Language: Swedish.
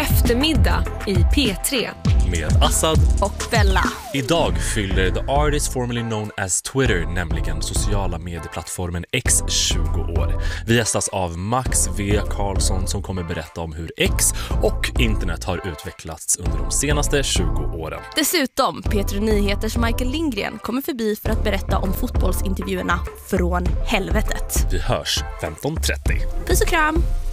eftermiddag i P3 med Assad och Bella. Idag fyller the artist formerly known as Twitter, nämligen sociala medieplattformen X, 20 år. Vi gästas av Max V. Karlsson som kommer berätta om hur X och internet har utvecklats under de senaste 20 åren. Dessutom, P3 Nyheters Michael Lindgren kommer förbi för att berätta om fotbollsintervjuerna från helvetet. Vi hörs 15:30. Puss och kram!